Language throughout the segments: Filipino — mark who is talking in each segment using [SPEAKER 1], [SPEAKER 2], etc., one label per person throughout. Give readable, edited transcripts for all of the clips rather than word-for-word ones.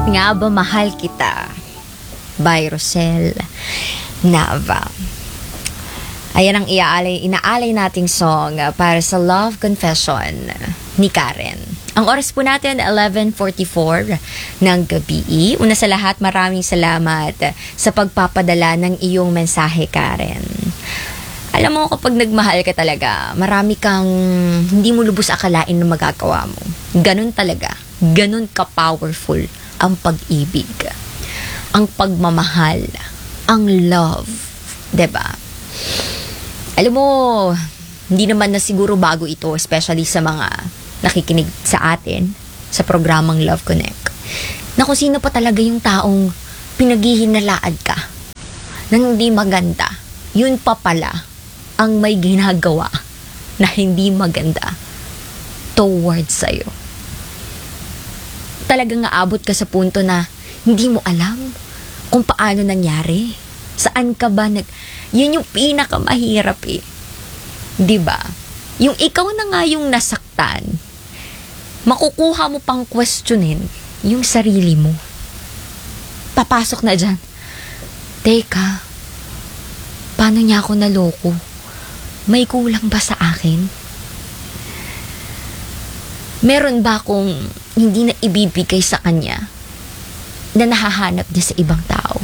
[SPEAKER 1] Bakit nga ba mahal kita? By Rosel Nava. Ayan ang inaalay nating song para sa Love Confession ni Karen. Ang oras po natin, 11:44 ng gabi. Una sa lahat, maraming salamat sa pagpapadala ng iyong mensahe, Karen. Alam mo, kapag nagmahal ka talaga, marami kang hindi mo lubos akalain na magagawa mo. Ganun talaga. Ganun ka-powerful ang pag-ibig. Ang pagmamahal. Ang love. 'Di ba? Alam mo, hindi naman na siguro bago ito, especially sa mga nakikinig sa atin sa programang Love Connect. Na kung sino pa talaga yung taong pinaghihinalaan ka na hindi maganda, yun pa pala ang may ginagawa na hindi maganda towards sa'yo. Talagang aabot ka sa punto na hindi mo alam kung paano nangyari. Saan ka ba yun yung pinakamahirap eh. 'Di ba? Yung ikaw na nga yung nasaktan, makukuha mo pang questionin yung sarili mo. Papasok na dyan. Teka, paano niya ako naloko? May kulang ba sa akin? Meron ba akong hindi na ibibigay sa kanya na nahahanap niya sa ibang tao?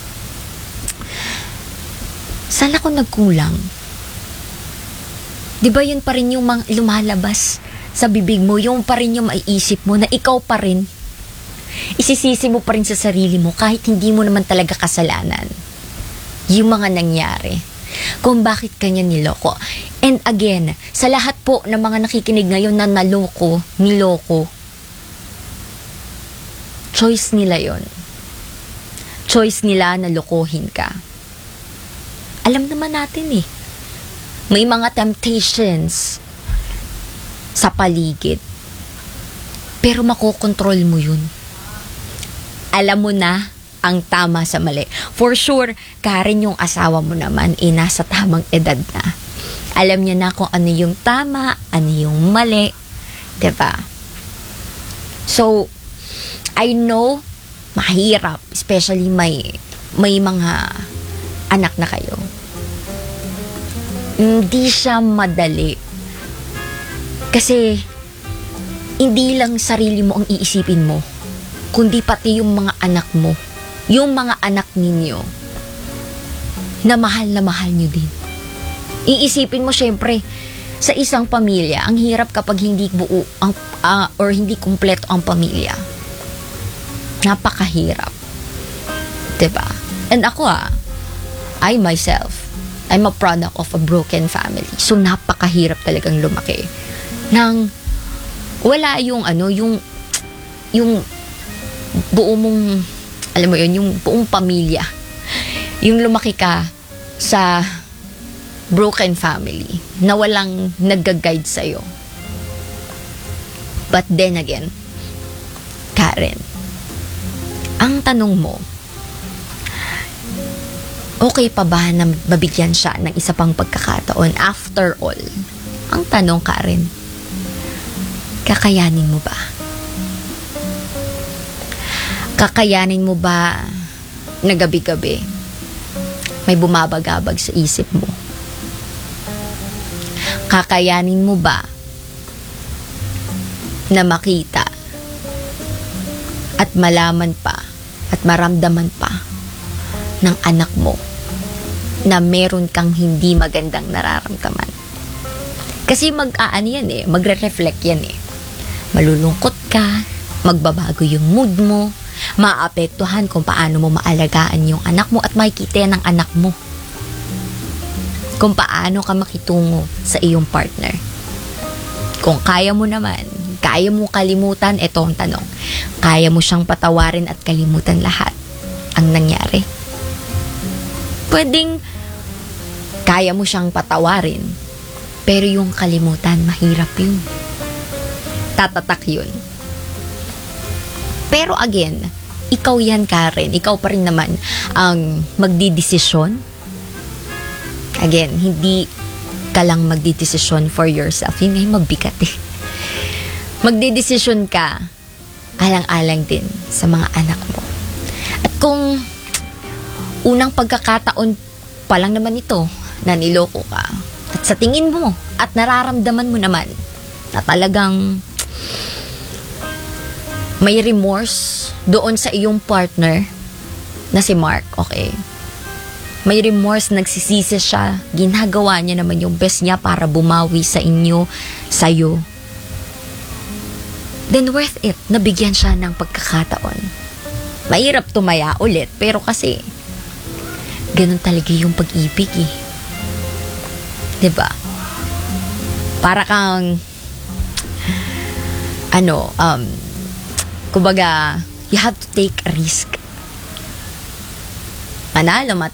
[SPEAKER 1] Saan ako nagkulang? Di ba yun pa rin yung lumalabas sa bibig mo, yung pa rin yung maiisip mo na ikaw pa rin. Isisisi mo pa rin sa sarili mo kahit hindi mo naman talaga kasalanan yung mga nangyari. Kung bakit kanya niloko. And again, sa lahat po ng mga nakikinig ngayon na niloko, choice nila yon. Choice nila na lokohin ka. Alam naman natin eh. May mga temptations sa paligid. Pero makokontrol mo yun. Alam mo na ang tama sa mali. For sure, Karen, yung asawa mo naman, nasa tamang edad na. Alam niya na kung ano yung tama, ano yung mali. Diba? So, I know, mahirap. Especially may mga anak na kayo. Hindi siya madali. Kasi, hindi lang sarili mo ang iisipin mo, kundi pati yung mga anak mo, yung mga anak ninyo, na mahal nyo din. Iisipin mo syempre, sa isang pamilya, ang hirap kapag hindi buo or hindi kumpleto ang pamilya. Napakahirap. Diba? And ako I myself, I'm a product of a broken family. So, napakahirap talagang lumaki. Nang wala yung buo mong, alam mo yun, yung buong pamilya. Yung lumaki ka sa broken family na walang nag-guide sa'yo. But then again, Karen, ang tanong mo, okay pa ba na mabigyan siya ng isa pang pagkakataon? After all, ang tanong, Karen, kakayanin mo ba? Kakayanin mo ba na gabi-gabi may bumabagabag sa isip mo? Kakayanin mo ba na makita at malaman pa at maramdaman pa ng anak mo na meron kang hindi magandang nararamdaman? Kasi magre-reflect yan eh. Malulungkot ka, magbabago yung mood mo, maapektuhan kung paano mo maalagaan yung anak mo at makikita ng anak mo kung paano ka makitungo sa iyong partner. Kung kaya mo naman, kaya mo kalimutan, ito ang tanong, kaya mo siyang patawarin at kalimutan lahat ang nangyari? Pwedeng kaya mo siyang patawarin, pero yung kalimutan, mahirap yun. Tatatak yun. Pero again, ikaw yan, Karen. Ikaw pa rin naman ang magdidesisyon. Again, hindi ka lang magdidesisyon for yourself. Yun ay mabigat eh. Magdidesisyon ka alang-alang din sa mga anak mo. At kung unang pagkakataon pa lang naman ito na niloko ka, at sa tingin mo at nararamdaman mo naman na talagang may remorse doon sa iyong partner na si Mark, okay? May remorse, nagsisisi siya, ginagawa niya naman yung best niya para bumawi sa inyo, sa'yo. Then worth it, nabigyan siya ng pagkakataon. Mahirap tumaya ulit, pero kasi ganun talaga yung pag-ibig eh. 'Di ba? Para kang kumbaga, you have to take a risk. Manalo,